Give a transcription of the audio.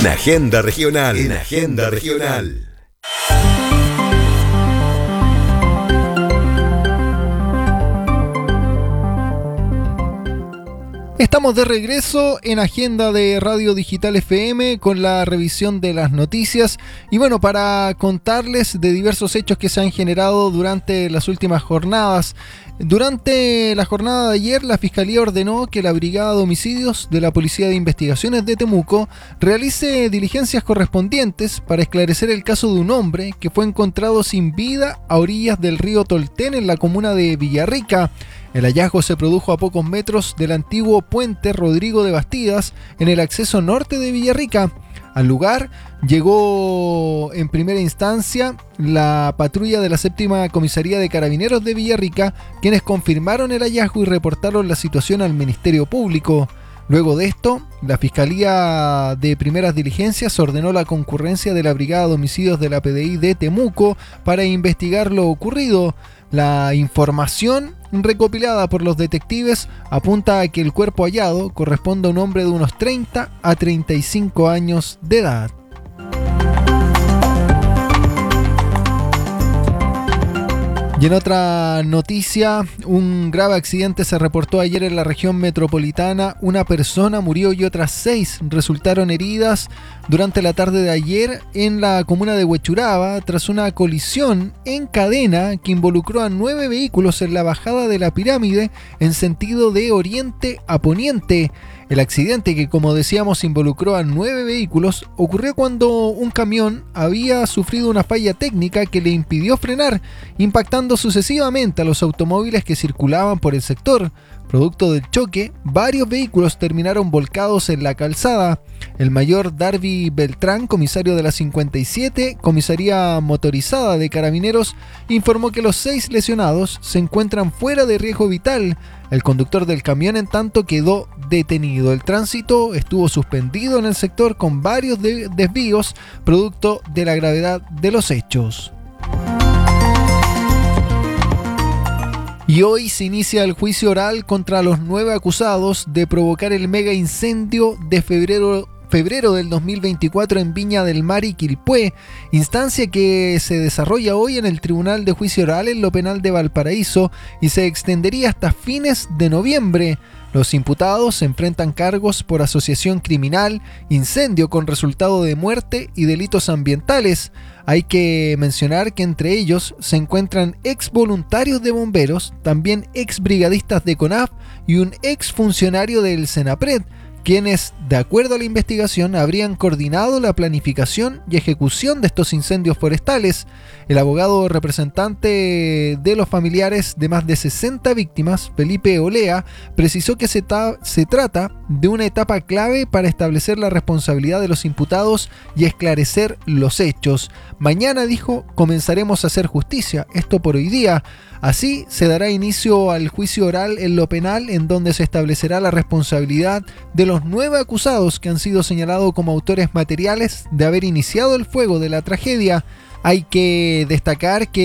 En Agenda Regional. En Agenda Regional. Estamos de regreso en Agenda de Radio Digital FM con la revisión de las noticias y bueno, para contarles de diversos hechos que se han generado durante las últimas jornadas. Durante la jornada de ayer, la Fiscalía ordenó que la Brigada de Homicidios de la Policía de Investigaciones de Temuco realice diligencias correspondientes para esclarecer el caso de un hombre que fue encontrado sin vida a orillas del río Tolten en la comuna de Villarrica. El hallazgo se produjo a pocos metros del antiguo puente Rodrigo de Bastidas en el acceso norte de Villarrica. Al lugar llegó en primera instancia la patrulla de la 7ª Comisaría de Carabineros de Villarrica, quienes confirmaron el hallazgo y reportaron la situación al Ministerio Público. Luego de esto, la Fiscalía de Primeras Diligencias ordenó la concurrencia de la Brigada de Homicidios de la PDI de Temuco para investigar lo ocurrido. La información recopilada por los detectives apunta a que el cuerpo hallado corresponde a un hombre de unos 30 a 35 años de edad. Y en otra noticia, un grave accidente se reportó ayer en la región metropolitana. Una persona murió y otras 6 resultaron heridas durante la tarde de ayer en la comuna de Huechuraba tras una colisión en cadena que involucró a 9 vehículos en la bajada de la pirámide en sentido de oriente a poniente. El accidente, que como decíamos involucró a 9 vehículos, ocurrió cuando un camión había sufrido una falla técnica que le impidió frenar, impactando sucesivamente a los automóviles que circulaban por el sector. Producto del choque, varios vehículos terminaron volcados en la calzada. El mayor Darby Beltrán, comisario de la 57, Comisaría Motorizada de Carabineros, informó que los 6 lesionados se encuentran fuera de riesgo vital. El conductor del camión, en tanto, quedó detenido. El tránsito estuvo suspendido en el sector con varios desvíos, producto de la gravedad de los hechos. Y hoy se inicia el juicio oral contra los 9 acusados de provocar el mega incendio de febrero del 2024 en Viña del Mar y Quilpué, instancia que se desarrolla hoy en el Tribunal de Juicio Oral en lo Penal de Valparaíso y se extendería hasta fines de noviembre. Los imputados se enfrentan cargos por asociación criminal, incendio con resultado de muerte y delitos ambientales. Hay que mencionar que entre ellos se encuentran ex voluntarios de bomberos, también ex brigadistas de CONAF y un ex funcionario del Senapred, quienes, de acuerdo a la investigación, habrían coordinado la planificación y ejecución de estos incendios forestales. El abogado representante de los familiares de más de 60 víctimas, Felipe Olea, precisó que se trata de una etapa clave para establecer la responsabilidad de los imputados y esclarecer los hechos. Mañana, dijo, comenzaremos a hacer justicia, esto por hoy día. Así se dará inicio al juicio oral en lo penal, en donde se establecerá la responsabilidad de los 9 acusados que han sido señalados como autores materiales de haber iniciado el fuego de la tragedia. Hay que destacar que